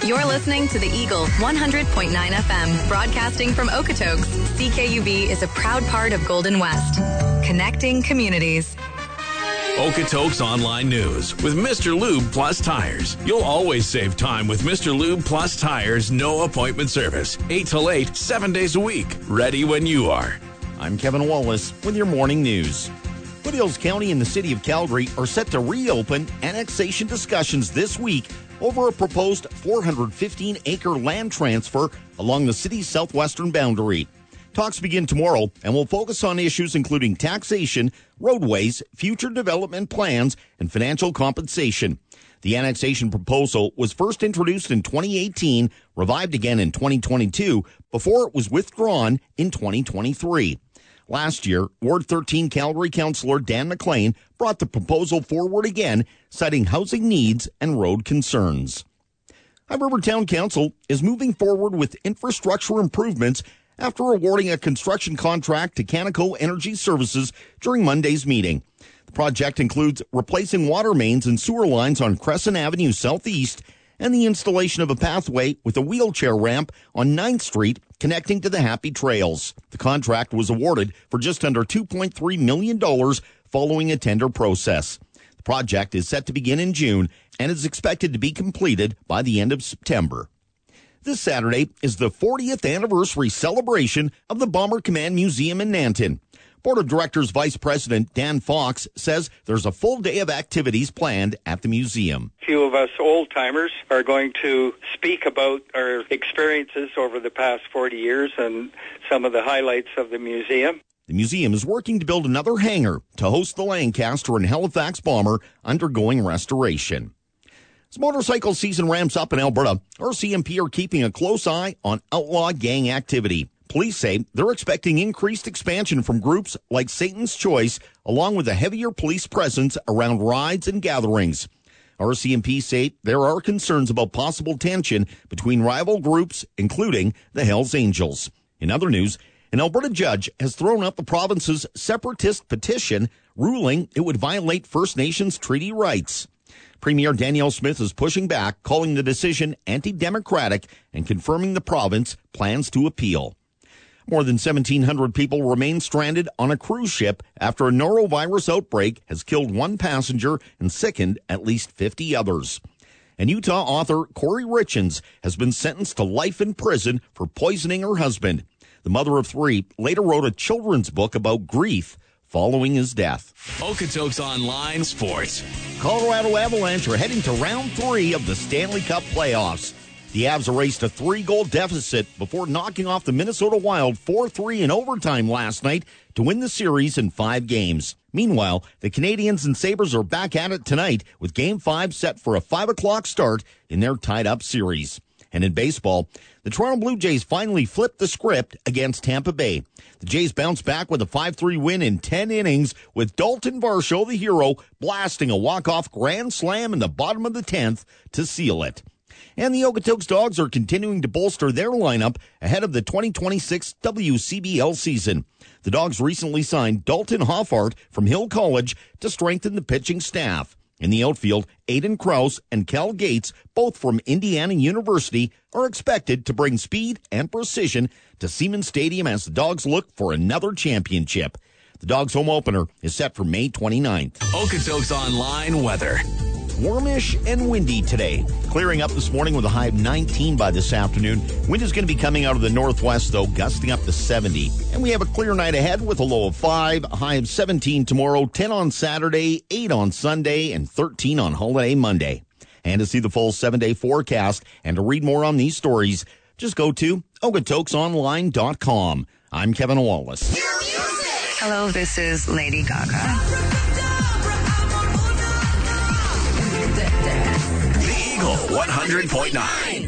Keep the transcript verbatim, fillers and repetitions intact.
You're listening to the Eagle one hundred point nine F M, broadcasting from Okotoks. C K U B is a proud part of Golden West, connecting communities. Okotoks Online News with Mister Lube Plus Tires. You'll always save time with Mister Lube Plus Tires' no appointment service. eight till eight, seven days a week. Ready when you are. I'm Kevin Wallace with your morning news. Foothills County and the City of Calgary are set to reopen annexation discussions this week over a proposed four hundred fifteen acre land transfer along the city's southwestern boundary. Talks begin tomorrow and will focus on issues including taxation, roadways, future development plans, and financial compensation. The annexation proposal was first introduced in twenty eighteen, revived again in twenty twenty-two, before it was withdrawn in twenty twenty-three. Last year, Ward thirteen Calgary Councillor Dan McLean brought the proposal forward again, citing housing needs and road concerns. High River Town Council is moving forward with infrastructure improvements after awarding a construction contract to Canaco Energy Services during Monday's meeting. The project includes replacing water mains and sewer lines on Crescent Avenue Southeast and the installation of a pathway with a wheelchair ramp on ninth Street connecting to the Happy Trails. The contract was awarded for just under two point three million dollars following a tender process. The project is set to begin in June and is expected to be completed by the end of September. This Saturday is the fortieth anniversary celebration of the Bomber Command Museum in Nanton. Board of Directors Vice President Dan Fox says there's a full day of activities planned at the museum. A few of us old-timers are going to speak about our experiences over the past forty years and some of the highlights of the museum. The museum is working to build another hangar to host the Lancaster and Halifax bomber undergoing restoration. As motorcycle season ramps up in Alberta, R C M P are keeping a close eye on outlaw gang activity. Police say they're expecting increased expansion from groups like Satan's Choice, along with a heavier police presence around rides and gatherings. R C M P say there are concerns about possible tension between rival groups, including the Hells Angels. In other news, an Alberta judge has thrown out the province's separatist petition, ruling it would violate First Nations treaty rights. Premier Danielle Smith is pushing back, calling the decision anti-democratic and confirming the province plans to appeal. More than seventeen hundred people remain stranded on a cruise ship after a norovirus outbreak has killed one passenger and sickened at least fifty others. And Utah author Corey Richens has been sentenced to life in prison for poisoning her husband. The mother of three later wrote a children's book about grief following his death. Okotoks Online Sports. Colorado Avalanche are heading to round three of the Stanley Cup playoffs. The Avs erased a three-goal deficit before knocking off the Minnesota Wild four three in overtime last night to win the series in five games. Meanwhile, the Canadiens and Sabres are back at it tonight with Game five set for a five o'clock start in their tied-up series. And in baseball, the Toronto Blue Jays finally flipped the script against Tampa Bay. The Jays bounced back with a five three win in ten innings, with Dalton Varsho, the hero, blasting a walk-off grand slam in the bottom of the tenth to seal it. And the Okotoks Dogs are continuing to bolster their lineup ahead of the twenty twenty-six W C B L season. The Dogs recently signed Dalton Hoffart from Hill College to strengthen the pitching staff. In the outfield, Aiden Krause and Cal Gates, both from Indiana University, are expected to bring speed and precision to Siemens Stadium as the Dogs look for another championship. The Dogs' home opener is set for May twenty-ninth. Okotoks Online weather. Warmish and windy today. Clearing up this morning with a high of nineteen by this afternoon. Wind is going to be coming out of the northwest, though, gusting up to seventy. And we have a clear night ahead with a low of five, a high of seventeen tomorrow, ten on Saturday, eight on Sunday, and thirteen on holiday Monday. And to see the full seven-day forecast and to read more on these stories, just go to Okotoks Online dot com. I'm Kevin Wallace. Hello, this is Lady Gaga. The Eagle one hundred point nine.